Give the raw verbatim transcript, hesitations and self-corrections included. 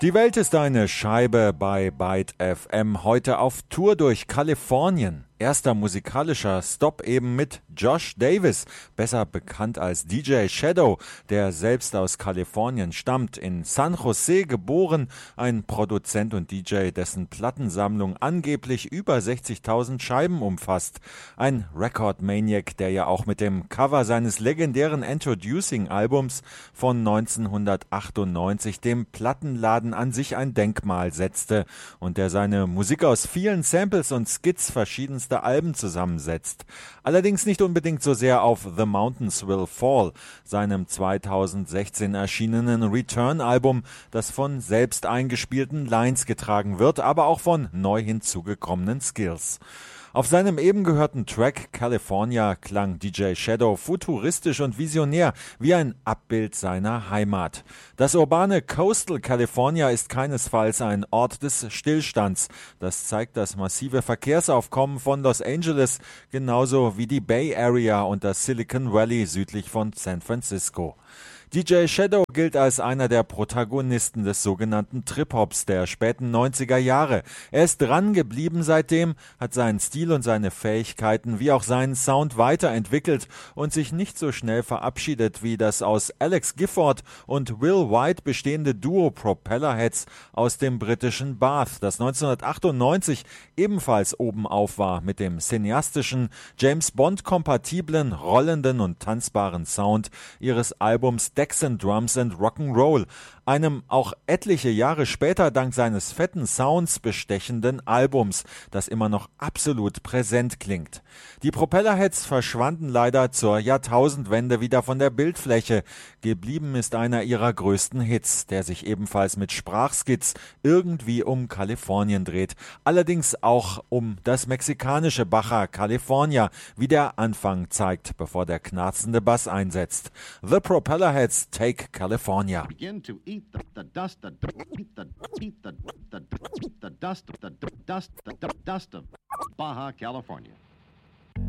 Die Welt ist eine Scheibe bei Byte F M. Heute auf Tour durch Kalifornien. Erster musikalischer Stop eben mit Josh Davis, besser bekannt als D J Shadow, der selbst aus Kalifornien stammt, in San Jose geboren, ein Produzent und D J, dessen Plattensammlung angeblich über sechzigtausend Scheiben umfasst. Ein Record Maniac, der ja auch mit dem Cover seines legendären Introducing-Albums von neunzehnhundertachtundneunzig dem Plattenladen an sich ein Denkmal setzte und der seine Musik aus vielen Samples und Skits verschiedenster Alben zusammensetzt. Allerdings nicht unbedingt so sehr auf The Mountains Will Fall, seinem zweitausendsechzehn erschienenen Return-Album, das von selbst eingespielten Lines getragen wird, aber auch von neu hinzugekommenen Skills. Auf seinem eben gehörten Track California klang D J Shadow futuristisch und visionär wie ein Abbild seiner Heimat. Das urbane Coastal California ist keinesfalls ein Ort des Stillstands. Das zeigt das massive Verkehrsaufkommen von Los Angeles, genauso wie die Bay Area und das Silicon Valley südlich von San Francisco. D J Shadow gilt als einer der Protagonisten des sogenannten Trip-Hops der späten neunziger Jahre. Er ist dran geblieben seitdem, hat seinen Stil und seine Fähigkeiten wie auch seinen Sound weiterentwickelt und sich nicht so schnell verabschiedet wie das aus Alex Gifford und Will White bestehende Duo Propellerheads aus dem britischen Bath, das neunzehnhundertachtundneunzig ebenfalls oben auf war mit dem cineastischen, James-Bond-kompatiblen, rollenden und tanzbaren Sound ihres Albums Decks and Drums and Rock'n'Roll, einem auch etliche Jahre später dank seines fetten Sounds bestechenden Albums, das immer noch absolut präsent klingt. Die Propellerheads verschwanden leider zur Jahrtausendwende wieder von der Bildfläche. Geblieben ist einer ihrer größten Hits, der sich ebenfalls mit Sprachskits irgendwie um Kalifornien dreht. Allerdings auch um das mexikanische Baja California, wie der Anfang zeigt, bevor der knarzende Bass einsetzt. The Propellerheads Take California. Begin to eat the, the dust, the, eat the, eat the, the, the dust, the, the dust, the, the dust of Baja California.